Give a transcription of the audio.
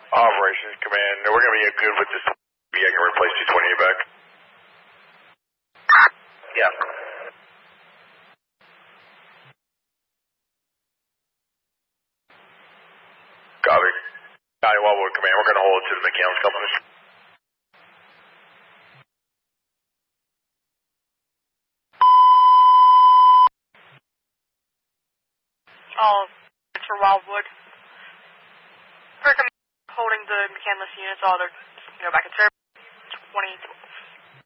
Operations Command, we're going to be good with this. I can replace 228 back. Yeah. Copy. Copy, Wildwood Command, we're going to hold it to the McCallum's company. All for Wildwood. For holding the McCandless units, all they're back in service. 20.